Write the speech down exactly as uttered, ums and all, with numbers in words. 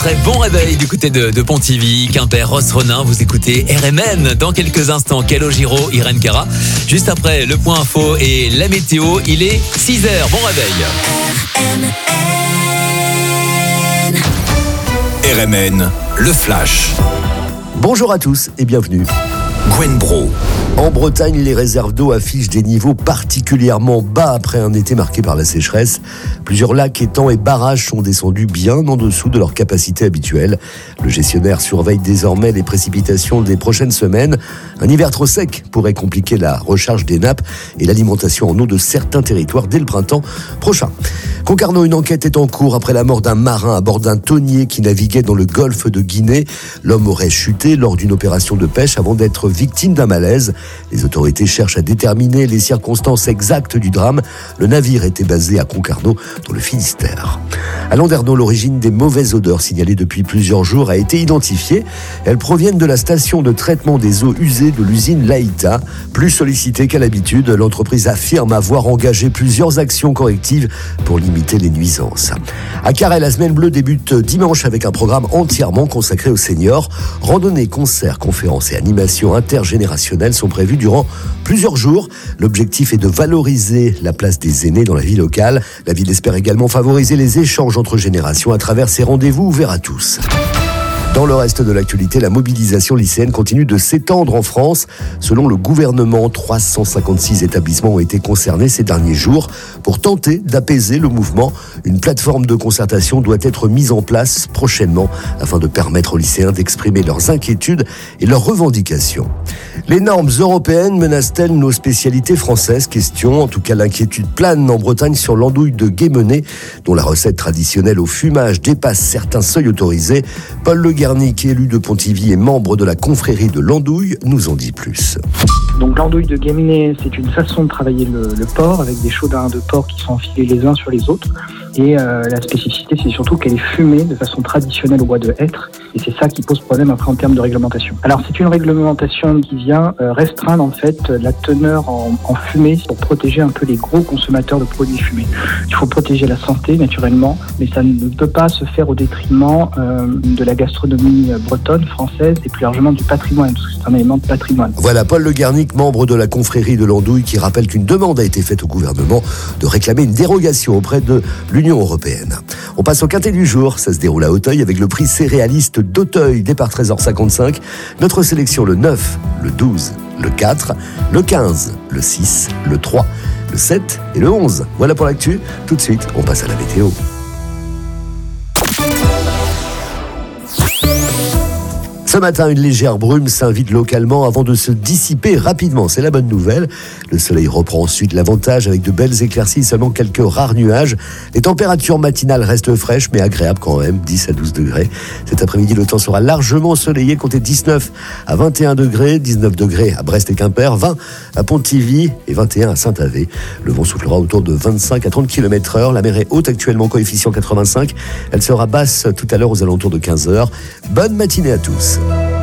très bon réveil du côté de, de Pontivy, Quimper, Rosse-Ronin. Vous écoutez R M N. Dans quelques instants, Calogero, Irène Cara. Juste après, le point info et la météo. Il est six heures. Bon réveil. R M N, le flash. Bonjour à tous et bienvenue. Gwen Bro. En Bretagne, les réserves d'eau affichent des niveaux particulièrement bas après un été marqué par la sécheresse. Plusieurs lacs, étangs et barrages sont descendus bien en dessous de leur capacité habituelle. Le gestionnaire surveille désormais les précipitations des prochaines semaines. Un hiver trop sec pourrait compliquer la recharge des nappes et l'alimentation en eau de certains territoires dès le printemps prochain. Concarneau, une enquête est en cours après la mort d'un marin à bord d'un tonnier qui naviguait dans le golfe de Guinée. L'homme aurait chuté lors d'une opération de pêche avant d'être victime d'un malaise. Les autorités cherchent à déterminer les circonstances exactes du drame. Le navire était basé à Concarneau, dans le Finistère. À Landerneau, l'origine des mauvaises odeurs signalées depuis plusieurs jours a été identifiée. Elles proviennent de la station de traitement des eaux usées de l'usine Laïta. Plus sollicitée qu'à l'habitude, l'entreprise affirme avoir engagé plusieurs actions correctives pour limiter les nuisances. À Carhaix, la semaine bleue débute dimanche avec un programme entièrement consacré aux seniors. Randonnées, concerts, conférences et animations intergénérationnelles sont prévues durant plusieurs jours. L'objectif est de valoriser la place des aînés dans la vie locale. La ville espère également favoriser les échanges entre générations à travers ces rendez-vous ouverts à tous. Dans le reste de l'actualité, la mobilisation lycéenne continue de s'étendre en France. Selon le gouvernement, trois cent cinquante-six établissements ont été concernés ces derniers jours. Pour tenter d'apaiser le mouvement, une plateforme de concertation doit être mise en place prochainement afin de permettre aux lycéens d'exprimer leurs inquiétudes et leurs revendications. Les normes européennes menacent-elles nos spécialités françaises ? Question. En tout cas, l'inquiétude plane en Bretagne sur l'andouille de Guémené, dont la recette traditionnelle au fumage dépasse certains seuils autorisés. Paul Le Garnic, élu de Pontivy et membre de la confrérie de l'andouille, nous en dit plus. Donc l'andouille de Guémené, c'est une façon de travailler le, le porc avec des chaudins de porc qui sont enfilés les uns sur les autres. Et euh, la spécificité, c'est surtout qu'elle est fumée de façon traditionnelle au bois de hêtre. Et c'est ça qui pose problème après en termes de réglementation. Alors c'est une réglementation qui vient euh, restreindre en fait la teneur en, en fumée pour protéger un peu les gros consommateurs de produits fumés. Il faut protéger la santé naturellement, mais ça ne peut pas se faire au détriment euh, de la gastronomie bretonne, française et plus largement du patrimoine, parce que c'est un élément de patrimoine. Voilà Paul Le Garnic, membre de la confrérie de l'andouille, qui rappelle qu'une demande a été faite au gouvernement de réclamer une dérogation auprès de l'Union européenne. On passe au quintet du jour, ça se déroule à Auteuil avec le prix céréaliste d'Auteuil, départ treize heures cinquante-cinq. Notre sélection le neuf, le douze, le quatre, le quinze, le six, le trois, le sept et le onze. Voilà pour l'actu. Tout de suite, on passe à la météo. Ce matin, une légère brume s'invite localement avant de se dissiper rapidement. C'est la bonne nouvelle. Le soleil reprend ensuite l'avantage avec de belles éclaircies, seulement quelques rares nuages. Les températures matinales restent fraîches mais agréables quand même, dix à douze degrés. Cet après-midi, le temps sera largement ensoleillé, comptez dix-neuf à vingt et un degrés, dix-neuf degrés à Brest et Quimper, vingt à Pontivy et vingt et un à Saint-Avé. Le vent soufflera autour de vingt-cinq à trente kilomètres heure. La mer est haute actuellement, coefficient quatre-vingt-cinq. Elle sera basse tout à l'heure aux alentours de quinze heures. Bonne matinée à tous.